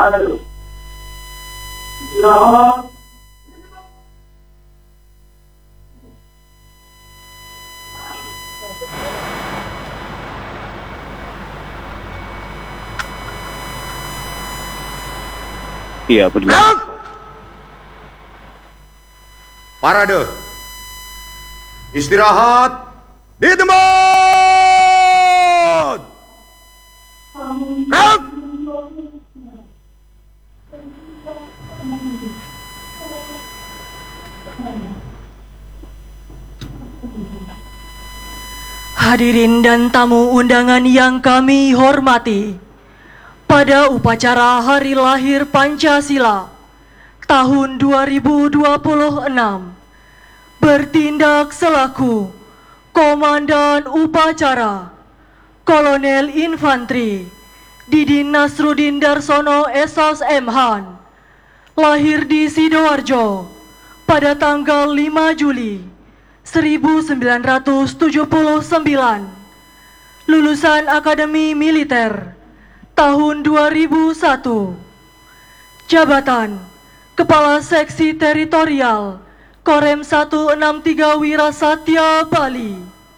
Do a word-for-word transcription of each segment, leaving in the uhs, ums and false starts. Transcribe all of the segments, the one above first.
Iya, benar. Parade. Istirahat di tempat. Rap. Hadirin dan tamu undangan yang kami hormati, pada upacara Hari Lahir Pancasila tahun dua ribu dua puluh enam, bertindak selaku Komandan Upacara Kolonel Infantri Didin Nasruddin Darsono S S M Han, lahir di Sidoarjo pada tanggal lima Juli seribu sembilan ratus tujuh puluh sembilan, lulusan Akademi Militer tahun dua ribu satu, jabatan Kepala Seksi Teritorial Korem seratus enam puluh tiga Wirasatya Bali,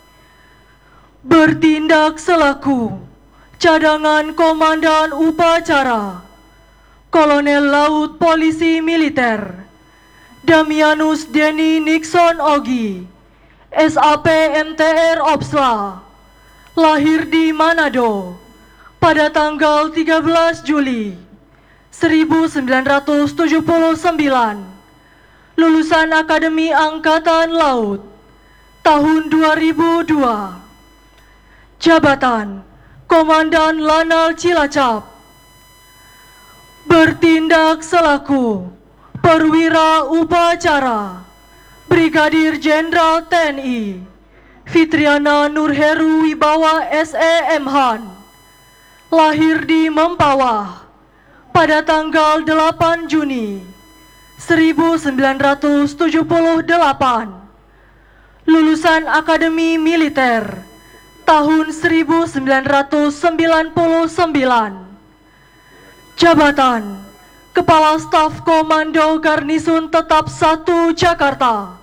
bertindak selaku Cadangan Komandan Upacara Kolonel Laut Polisi Militer Damianus Denny Nixon Ogi, S A P M T R Opsla, lahir di Manado pada tanggal tiga belas Juli seribu sembilan ratus tujuh puluh sembilan, lulusan Akademi Angkatan Laut tahun dua ribu dua, jabatan Komandan Lanal Cilacap, bertindak selaku Perwira Upacara Brigadir Jenderal T N I Fitriana Nurheru Wibawa S E M Han, lahir di Mempawah pada tanggal delapan Juni seribu sembilan ratus tujuh puluh delapan, lulusan Akademi Militer tahun seribu sembilan ratus sembilan puluh sembilan, jabatan Kepala Staf Komando Garnisun Tetap satu Jakarta.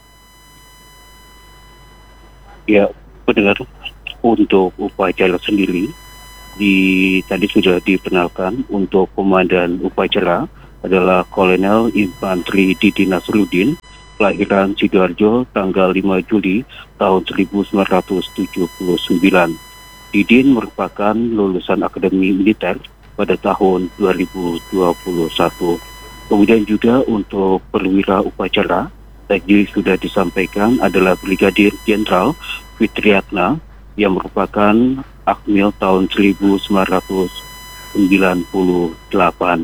Ya, pendengar, untuk upacara sendiri di tadi sudah diperkenalkan. Untuk komandan upacara adalah Kolonel Infantri Didin Nasruddin, kelahiran Sidoarjo tanggal lima Juli tahun seribu sembilan ratus tujuh puluh sembilan. Didin merupakan lulusan Akademi Militer pada tahun dua ribu dua puluh satu. Kemudian juga untuk perwira upacara tadi sudah disampaikan adalah Brigadir Jenderal Fitriana yang merupakan Akmil tahun seribu sembilan ratus sembilan puluh delapan.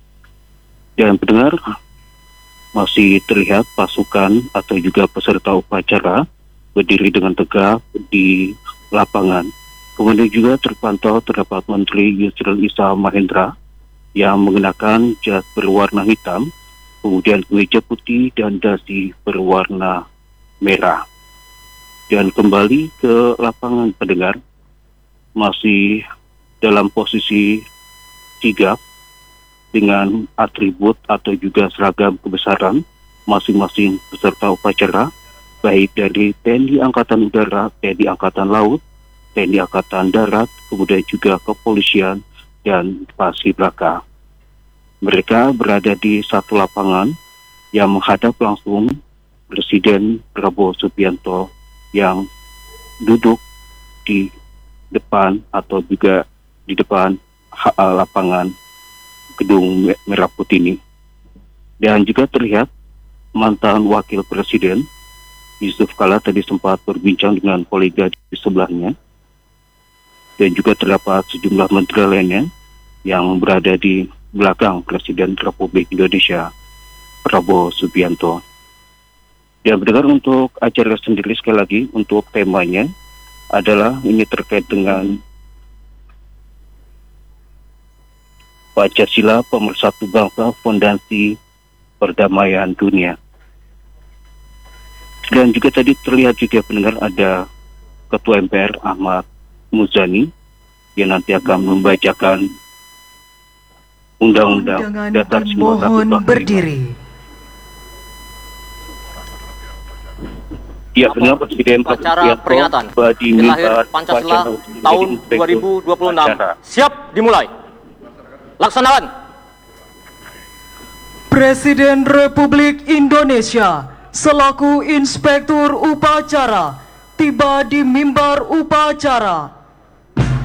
Dan pendengar, masih terlihat pasukan atau juga peserta upacara berdiri dengan tegap di lapangan. Kemudian juga terpantau terdapat Menteri Yusril Iza Mahendra yang mengenakan jas berwarna hitam, kemudian kemeja putih dan dasi berwarna merah. Dan kembali ke lapangan pendengar, masih dalam posisi sigap dengan atribut atau juga seragam kebesaran masing-masing peserta upacara, baik dari T N I Angkatan Udara, T N I Angkatan Laut, T N I Angkatan Darat, kemudian juga kepolisian dan Paskibraka. Mereka berada di satu lapangan yang menghadap langsung Presiden Prabowo Subianto yang duduk di depan atau juga di depan lapangan Gedung Merah Putih ini. Dan juga terlihat mantan Wakil Presiden Yusuf Kala tadi sempat berbincang dengan kolega di sebelahnya. Dan juga terdapat sejumlah menteri lainnya yang berada di belakang Presiden Republik Indonesia Prabowo Subianto. Dan mendengar untuk acara sendiri sekali lagi untuk temanya adalah ini terkait dengan Pancasila Pemersatu Bangsa Fondasi Perdamaian Dunia. Dan juga tadi terlihat juga pendengar ada Ketua M P R Ahmad Muzani yang nanti akan membacakan Undang-Undang Undangan Dasar bermohon seribu sembilan ratus empat puluh lima. berdiri. Ya, benar Presiden Upacara Prasetyo peringatan Badi Hari lahir Milbar Pancasila Upacara tahun Inspektur dua ribu dua puluh enam Upacara. siap dimulai. Laksanakan. Presiden Republik Indonesia selaku Inspektur Upacara tiba di mimbar upacara.